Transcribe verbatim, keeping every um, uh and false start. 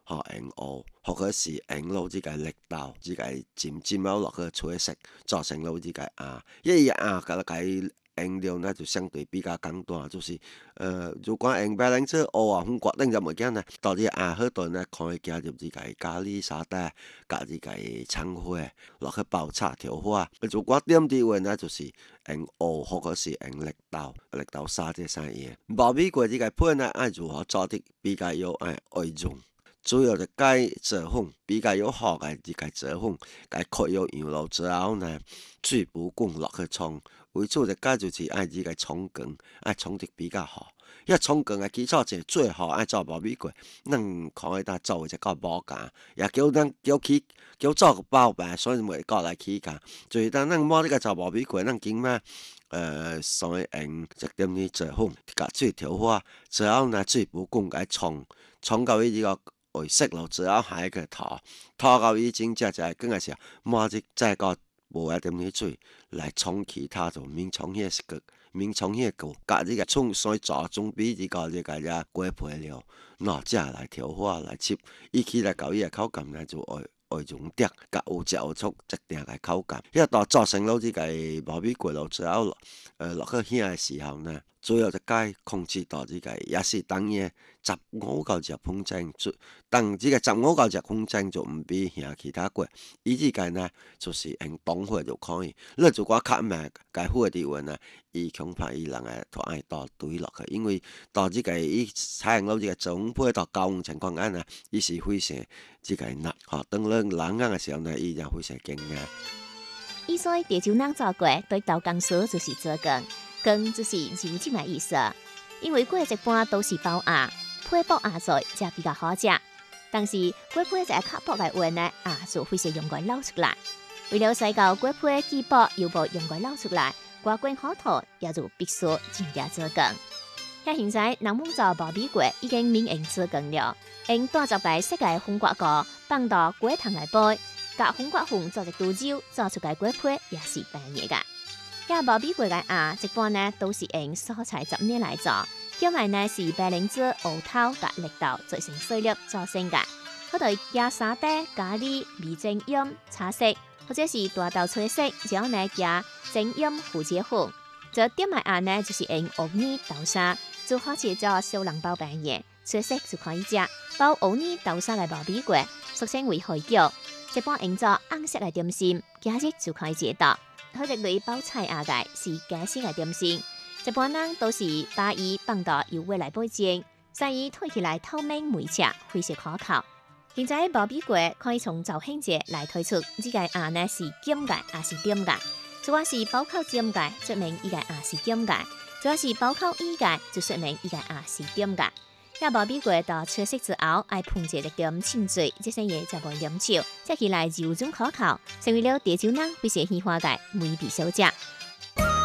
學用學，或者是用到呢個力道，呢個漸漸有落去吹色，造成到呢個啊，因為啊，個個用量呢就相對比較簡單，就是呃，如果用白蘭子學啊，風決定就物件呢，到啲啊好多呢可以加入呢個咖喱沙嗲，加呢個蔥花落去爆炒調花。如果點啲話呢，就是用學或者是用力道，力道沙啲生嘢。爆米粿呢個配呢，愛如何做的比較有愛愛用。主要就解折粉，比較有效嘅就解折粉，解開有羊肉之後呢，水不滾落去沖，為主就解就是愛呢個沖乾，愛沖得比較好。因為沖乾嘅基礎就最好愛做爆米粿，咱可以呾做就個無共，也叫咱叫起叫做個包辦，所以袂講來起價。就是當咱摸呢個做爆米粿，咱經嘛呃先用一點呢折粉，甲水調花，之後呢水不滾解沖，沖到伊呢個。會色落之後，下一個拖拖到已經只只更嘅時候，抹只再個無一點啲水來沖其他就免沖迄個個，免沖迄個個，甲呢個沖水做準備呢個呢個呀粿皮了，喏，只來調花來切，伊起來搞伊個口感呢就會會溶掉，甲有嚼有促一定嘅口感。因為到做成咗呢個爆米粿落之後，呃落去遐嘅時候呢。主要就解控制到呢個，也是當嘅十五到十分鐘，當呢個十五到十分鐘就唔比像其他粿，伊呢個呢就是用凍火就可以。你如果較慢解火的話呢，伊恐怕伊人誒就愛倒堆落去，因為到呢個伊採用到呢個中火到高溫情況下呢，伊是非常呢個辣，吼，當你冷硬嘅時候呢，伊就非常驚訝。 伊所地州人做粿對豆公司就是做羹。羹就是油浸嘅意思，因為粿一般都是包芽，配薄芽做才比較好食。但是粿皮在較薄嘅話呢，芽就非常容易流出來。為了使到粿皮既薄又無容易流出來，刮乾好土也就必須盡量做羹。遐現在人們做爆米粿已經免用做羹了，用大隻白色嘅紅刮膏放到粿湯內杯，甲紅刮粉做一度酒，做出嘅粿皮也是白嘢噶。遐爆米粿嘅芽一般呢都是用蔬菜雜料來做，叫埋呢是白蓮子、芋頭甲綠豆做成碎粒做成嘅。好對加沙嗲、咖喱、味精醃、茶色，或者是大豆脆色，然後呢加精醃胡椒粉。這點埋芽呢就是用芋泥豆沙，做好似做小籠包餅嘢，脆色就可以食。包芋泥豆沙嘅爆米粿，俗稱為水餃，一般用做紅色嘅點心，今日就可以食到。好一類包菜芽嘅是假式嘅點心，一般人都是把伊放到油鍋來焙煎，使伊推起來透明美赤，非常可口。現在爆米粿可以從造型節來推出，呢個芽呢是尖嘅，也是點嘅。如果是包口尖嘅，說明伊個芽是尖嘅；如果是包口圓嘅，就說明伊個芽是點嘅。遐爆米粿到出色之後，愛噴一粒點清水，這些嘢就無黏稠，食起來柔軟可口，成為了地州人非常喜歡嘅美味小食。